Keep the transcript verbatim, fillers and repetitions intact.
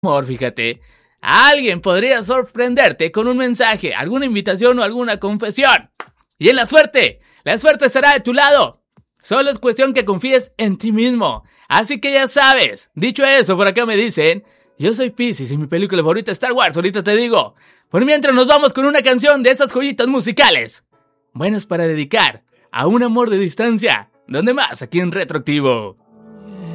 amor, fíjate. Alguien podría sorprenderte con un mensaje, alguna invitación o alguna confesión. Y en la suerte, la suerte estará de tu lado. Solo es cuestión que confíes en ti mismo. Así que ya sabes. Dicho eso, por acá me dicen, yo soy Piscis y mi película favorita es Star Wars, ahorita te digo. Por mientras nos vamos con una canción de esas joyitas musicales. Buenas para dedicar a un amor de distancia. ¿Dónde más? Aquí en Retroactivo.